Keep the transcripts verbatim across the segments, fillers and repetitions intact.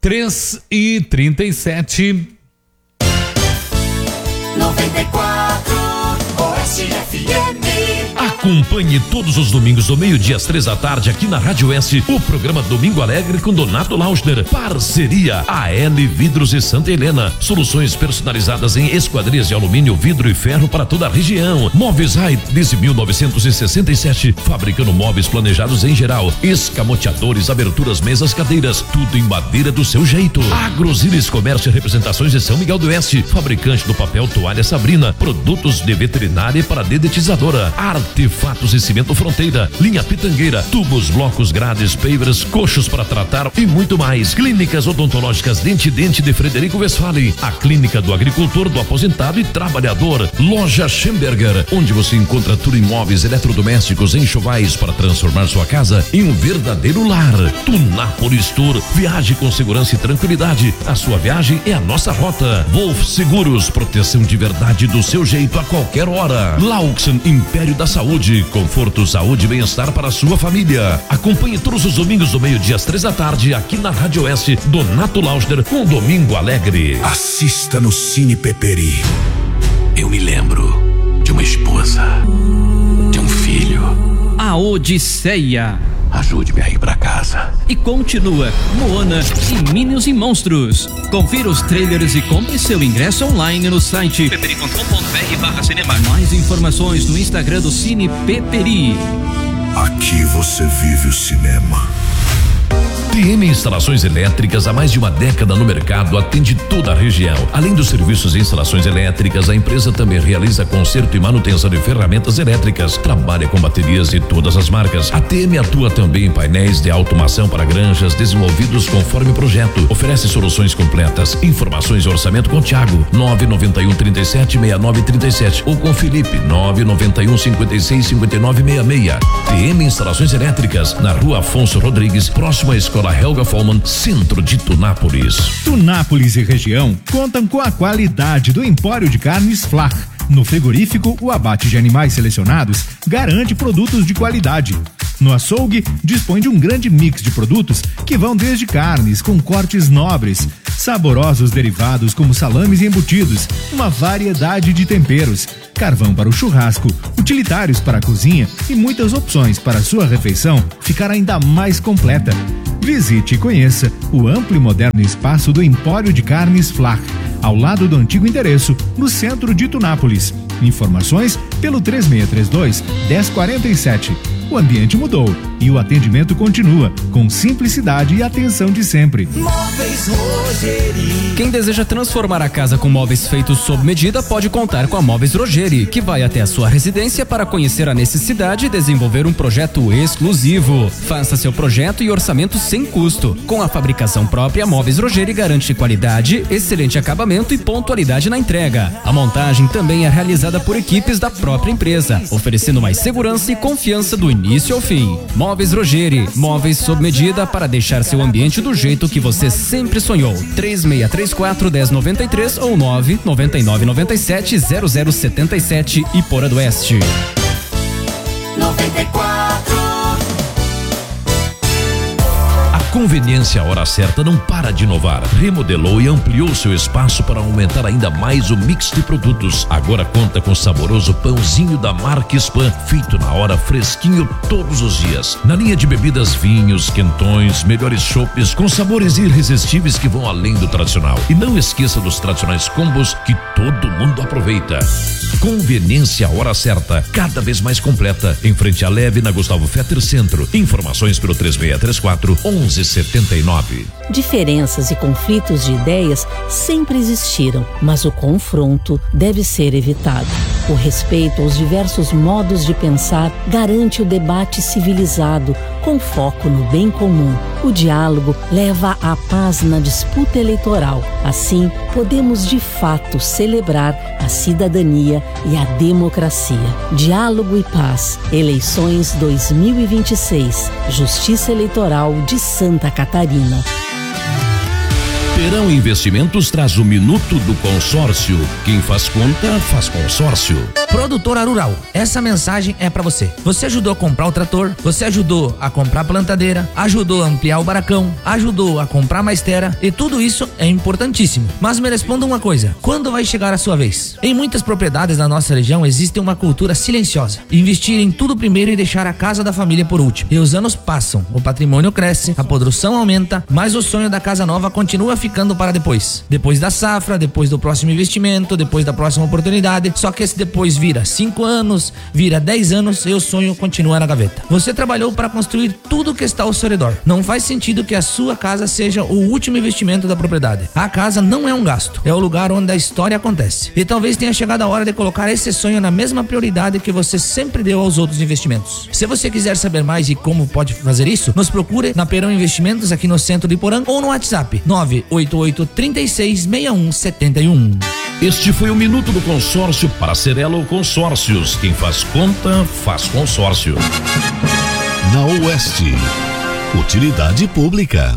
três e trinta e sete. noventa e quatro Oeste F M. Acompanhe todos os domingos do meio-dia às três da tarde aqui na Rádio Oeste o programa Domingo Alegre com Donato Lauschner. Parceria A L Vidros e Santa Helena. Soluções personalizadas em esquadrias de alumínio, vidro e ferro para toda a região. Móveis Rai desde mil novecentos e sessenta e sete, fabricando móveis planejados em geral. Escamoteadores, aberturas, mesas, cadeiras, tudo em madeira do seu jeito. Agrosilis Comércio e Representações de São Miguel do Oeste, fabricante do papel Toalha Sabrina, produtos de veterinária e para dedetizadora. Artefatos e Cimento Fronteira, linha Pitangueira, tubos, blocos, grades, pavers, coxos para tratar e muito mais. Clínicas odontológicas Dente Dente de Frederico Westphalen, a clínica do agricultor, do aposentado e trabalhador. Loja Schemberger, onde você encontra tudo em móveis, eletrodomésticos, enxovais para transformar sua casa em um verdadeiro lar. Tunápolis Tour, viaje com segurança e tranquilidade. A sua viagem é a nossa rota. Wolf Seguros, proteção de verdade do seu jeito a qualquer hora. Laux Império da Saúde, conforto, saúde e bem-estar para a sua família. Acompanhe todos os domingos do meio-dia às três da tarde aqui na Rádio Oeste, Donato Lauschner com Domingo Alegre. Assista no Cine Peperi. Eu me lembro de uma esposa, de um filho. A Odisseia. Ajude-me a ir pra casa. E continua Moana e Minions e Monstros. Confira os trailers e compre seu ingresso online no site peperi ponto com ponto br barra cinema. Mais informações no Instagram do Cine Peperi. Aqui você vive o cinema. T M Instalações Elétricas, há mais de uma década no mercado, atende toda a região. Além dos serviços de instalações elétricas, a empresa também realiza conserto e manutenção de ferramentas elétricas. Trabalha com baterias de todas as marcas. A T M atua também em painéis de automação para granjas, desenvolvidos conforme projeto. Oferece soluções completas. Informações e orçamento com Thiago, nove nove um, trinta e sete, sessenta e nove, trinta e sete, ou com Felipe, nove nove um, cinquenta e seis, cinquenta e nove, sessenta e seis. T M Instalações Elétricas, na Rua Afonso Rodrigues, próximo à Escola Helga Follmann, centro de Tunápolis. Tunápolis e região contam com a qualidade do Empório de Carnes Flach. No frigorífico, o abate de animais selecionados garante produtos de qualidade. No açougue, dispõe de um grande mix de produtos que vão desde carnes com cortes nobres, saborosos derivados como salames e embutidos, uma variedade de temperos, carvão para o churrasco, utilitários para a cozinha e muitas opções para a sua refeição ficar ainda mais completa. Visite e conheça o amplo e moderno espaço do Empório de Carnes Flach, ao lado do antigo endereço, no centro de Tunápolis. Informações pelo três seis três dois, um zero quatro sete. O ambiente mudou e o atendimento continua com simplicidade e atenção de sempre. Móveis Rogeri. Quem deseja transformar a casa com móveis feitos sob medida pode contar com a Móveis Rogeri, que vai até a sua residência para conhecer a necessidade e desenvolver um projeto exclusivo. Faça seu projeto e orçamento sem custo. Com a fabricação própria, a Móveis Rogeri garante qualidade, excelente acabamento e pontualidade na entrega. A montagem também é realizada por equipes da própria empresa, oferecendo mais segurança e confiança do início ao fim. Móveis Rogeri, móveis sob medida para deixar seu ambiente do jeito que você sempre sonhou. três seis três quatro, um zero nove três ou nove nove nove nove sete, zero zero sete sete e Iporã do Oeste. noventa e quatro. Conveniência Hora Certa não para de inovar. Remodelou e ampliou seu espaço para aumentar ainda mais o mix de produtos. Agora conta com o saboroso pãozinho da marca Spam, feito na hora, fresquinho todos os dias. Na linha de bebidas, vinhos, quentões, melhores chopes com sabores irresistíveis que vão além do tradicional. E não esqueça dos tradicionais combos que todo mundo aproveita. Conveniência Hora Certa, cada vez mais completa, em frente à Leve, na Gustavo Fetter Centro. Informações pelo três seis três quatro, um um sete nove. Diferenças e conflitos de ideias sempre existiram, mas o confronto deve ser evitado. O respeito aos diversos modos de pensar garante o debate civilizado, com foco no bem comum. O diálogo leva à paz na disputa eleitoral. Assim, podemos de fato celebrar a cidadania e a democracia. Diálogo e paz. Eleições dois mil e vinte e seis. Justiça Eleitoral de Santa Catarina. Perão Investimentos traz o Minuto do Consórcio. Quem faz conta, faz consórcio. Produtora Rural, essa mensagem é pra você. Você ajudou a comprar o trator, você ajudou a comprar a plantadeira, ajudou a ampliar o barracão, ajudou a comprar mais terra e tudo isso é importantíssimo. Mas me responda uma coisa, quando vai chegar a sua vez? Em muitas propriedades da nossa região existe uma cultura silenciosa. Investir em tudo primeiro e deixar a casa da família por último. E os anos passam, o patrimônio cresce, a produção aumenta, mas o sonho da casa nova continua ficando para depois. Depois da safra, depois do próximo investimento, depois da próxima oportunidade. Só que esse depois vira cinco anos, vira dez anos e o sonho continua na gaveta. Você trabalhou para construir tudo que está ao seu redor. Não faz sentido que a sua casa seja o último investimento da propriedade. A casa não é um gasto, é o lugar onde a história acontece. E talvez tenha chegado a hora de colocar esse sonho na mesma prioridade que você sempre deu aos outros investimentos. Se você quiser saber mais e como pode fazer isso, nos procure na Perão Investimentos aqui no centro de Porã ou no WhatsApp nove oito oito, três seis, seis um sete um. Este foi o Minuto do Consórcio para Cerelo Consórcios. Quem faz conta, faz consórcio. Na Oeste, utilidade pública.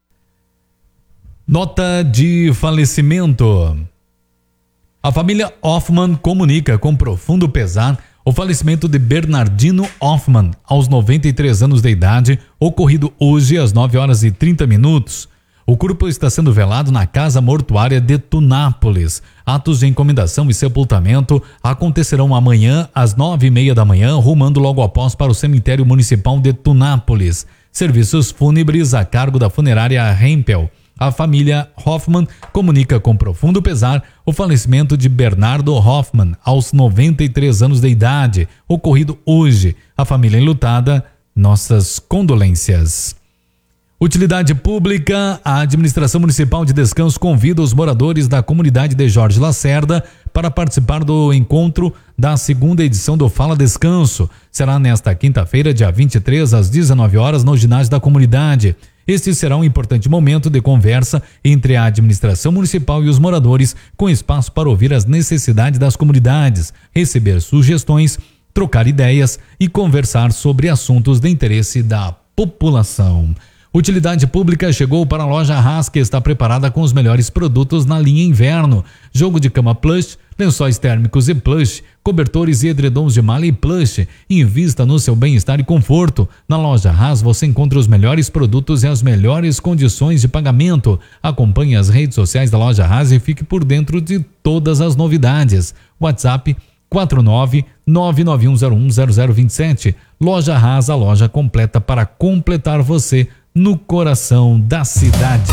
Nota de falecimento. A família Hoffman comunica com profundo pesar o falecimento de Bernardino Hoffman, aos noventa e três anos de idade, ocorrido hoje às nove horas e trinta minutos. O corpo está sendo velado na casa mortuária de Tunápolis. Atos de encomendação e sepultamento acontecerão amanhã às nove e meia da manhã, rumando logo após para o cemitério municipal de Tunápolis. Serviços fúnebres a cargo da funerária Hempel. A família Hoffman comunica com profundo pesar o falecimento de Bernardo Hoffman, aos noventa e três anos de idade, ocorrido hoje. A família enlutada, nossas condolências. Utilidade pública, a Administração Municipal de Descanso convida os moradores da comunidade de Jorge Lacerda para participar do encontro da segunda edição do Fala Descanso. Será nesta quinta-feira, dia vinte e três, às dezenove horas, no ginásio da comunidade. Este será um importante momento de conversa entre a administração municipal e os moradores, com espaço para ouvir as necessidades das comunidades, receber sugestões, trocar ideias e conversar sobre assuntos de interesse da população. Utilidade pública chegou para a loja Haas, que está preparada com os melhores produtos na linha inverno. Jogo de cama plush, lençóis térmicos e plush, cobertores e edredons de malha e plush. Invista no seu bem-estar e conforto. Na loja Haas você encontra os melhores produtos e as melhores condições de pagamento. Acompanhe as redes sociais da loja Haas e fique por dentro de todas as novidades. WhatsApp quatro nove nove nove um zero um zero zero dois sete. Loja Haas, a loja completa para completar você no coração da cidade.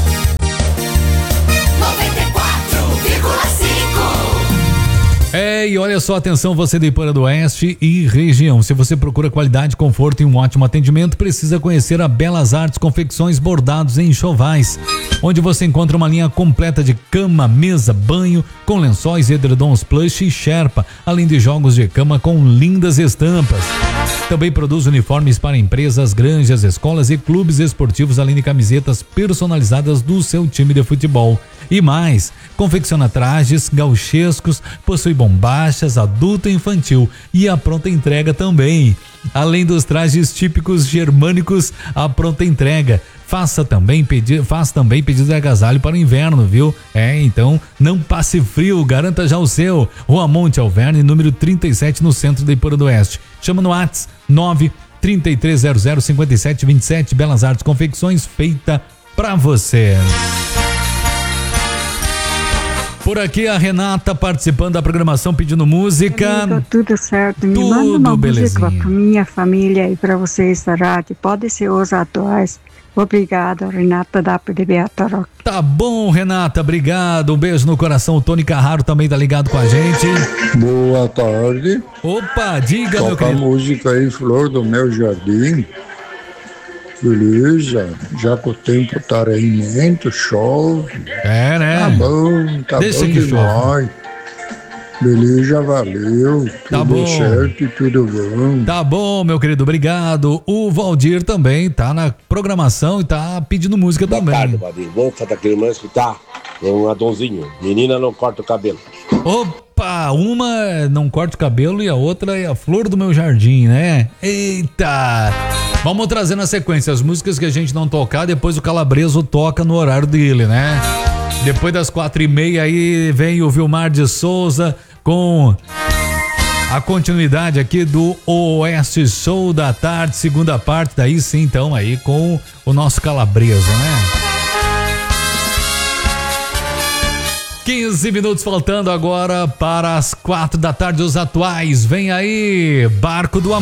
noventa e quatro vírgula cinco. É, e olha só, atenção, você de Iporã do Oeste e região. Se você procura qualidade, conforto e um ótimo atendimento, precisa conhecer a Belas Artes Confecções Bordados em Enxovais, onde você encontra uma linha completa de cama, mesa, banho, com lençóis, edredons plush e sherpa, além de jogos de cama com lindas estampas. Também produz uniformes para empresas, granjas, escolas e clubes esportivos, além de camisetas personalizadas do seu time de futebol. E mais, confecciona trajes gauchescos, possui bombachas, adulto e infantil e a pronta entrega também. Além dos trajes típicos germânicos, a pronta entrega. Faça também pedido, faça também pedido de agasalho para o inverno, viu? É, então não passe frio, garanta já o seu. Rua Monte Alverne, número trinta e sete, no centro de Iporã do Oeste. Chama no WhatsApp nove três três zero zero cinco sete dois sete. Belas Artes Confecções, feita pra você. Por aqui a Renata participando da programação, pedindo música. Amigo, tudo certo, me tudo manda uma belezinha. música pra minha família e pra vocês da rádio, pode ser os atuais. Obrigada, Renata da P D B Atarok. Tá bom, Renata, obrigado, um beijo no coração. O Tony Carraro também tá ligado com a gente. Boa tarde. Opa, diga, Toca meu querido. a música aí, Flor do Meu Jardim. Beleza, já que o tempo tá remento, chove. É, né? Tá bom, tá Deixa bom que demais. Beleza, valeu. Tá tudo bom. certo e tudo bom. Tá bom, meu querido, obrigado. O Valdir também tá na programação e tá pedindo música Boa também. tarde, Valdir. Bom que tá querendo escutar. É um Adonzinho. Menina não corta o cabelo. Opa, uma não corta o cabelo e a outra é a Flor do Meu Jardim, né? Eita! Vamos trazer na sequência as músicas que a gente não tocar, depois o Calabreso toca no horário dele, né? Depois das quatro e meia aí vem o Vilmar de Souza com A continuidade aqui do Oeste Show da Tarde, segunda parte, daí sim, então, aí com o nosso Calabresa, né? quinze minutos faltando agora para as quatro da tarde, os atuais. Vem aí, Barco do Amor.